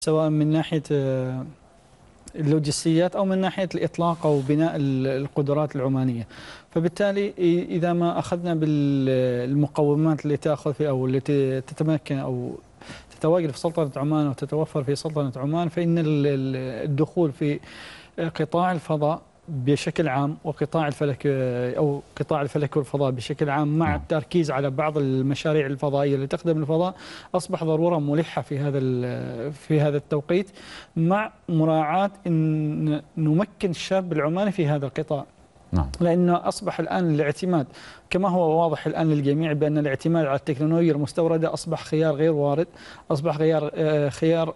سواء من ناحية اللوجستيات أو من ناحية الإطلاق أو بناء القدرات العمانية. فبالتالي إذا ما أخذنا بالمقومات اللي تأخذ في أو التي تتمكن أو تتواجد في سلطنة عمان أو تتوفر في سلطنة عمان، فإن الدخول في قطاع الفضاء بشكل عام وقطاع الفلك أو قطاع الفلك والفضاء بشكل عام مع التركيز على بعض المشاريع الفضائية اللي تخدم الفضاء أصبح ضرورة ملحة في هذا التوقيت، مع مراعاة أن نمكن الشاب العماني في هذا القطاع. لأنه أصبح الآن الاعتماد كما هو واضح الآن للجميع بأن الاعتماد على التكنولوجيا المستوردة أصبح خيار غير وارد، أصبح خيار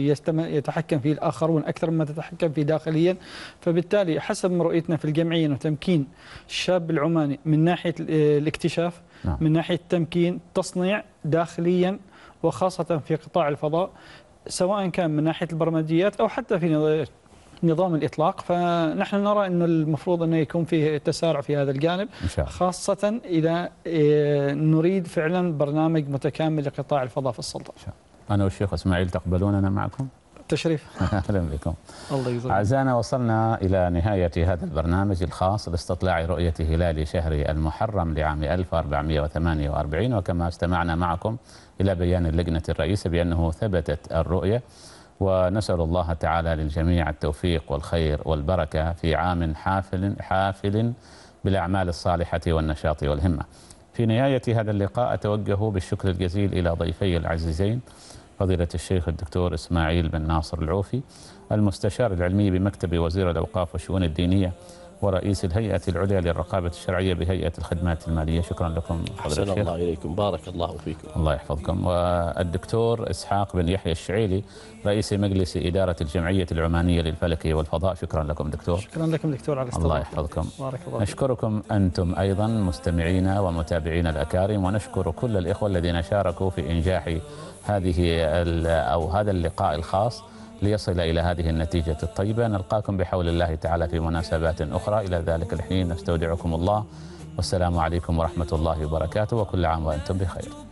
يتحكم فيه الآخرون أكثر مما تتحكم فيه داخليا. فبالتالي حسب رؤيتنا في الجمعية وتمكين الشاب العماني من ناحية الاكتشاف، من ناحية التمكين، تصنيع داخليا وخاصة في قطاع الفضاء، سواء كان من ناحية البرمجيات أو حتى في نظام الإطلاق. فنحن نرى أنه المفروض أنه يكون فيه تسارع في هذا الجانب، خاصة إذا نريد فعلا برنامج متكامل لقطاع الفضاء في السلطنة. أنا والشيخ إسماعيل تقبلوننا معكم؟ تشريف. أهلا بكم. الله يجزاك. أعزائنا، وصلنا إلى نهاية هذا البرنامج الخاص لاستطلاع رؤية هلال شهر المحرم لعام 1448، وكما استمعنا معكم إلى بيان اللجنة الرئيسة بأنه ثبتت الرؤية، ونسأل الله تعالى للجميع التوفيق والخير والبركة في عام حافل بالأعمال الصالحة والنشاط والهمة. في نهاية هذا اللقاء أتوجه بالشكر الجزيل إلى ضيفي العزيزين فضيلة الشيخ الدكتور إسماعيل بن ناصر العوفي، المستشار العلمي بمكتب وزير الأوقاف والشؤون الدينية ورئيس الهيئة العليا للرقابة الشرعية بهيئة الخدمات المالية. شكرا لكم فضيلة الشيخ. الله إليكم، بارك الله فيكم. الله يحفظكم. والدكتور إسحاق بن يحيى الشعيلي، رئيس مجلس إدارة الجمعية العمانية للفلك والفضاء. شكرا لكم دكتور. شكرا لكم دكتور على الله يحفظكم. بارك الله. نشكركم أنتم أيضا مستمعينا ومتابعينا الأكارم، ونشكر كل الإخوة الذين شاركوا في إنجاح هذا اللقاء الخاص ليصل إلى هذه النتيجة الطيبة. نلقاكم بحول الله تعالى في مناسبات أخرى. إلى ذلك الحين نستودعكم الله، والسلام عليكم ورحمة الله وبركاته، وكل عام وأنتم بخير.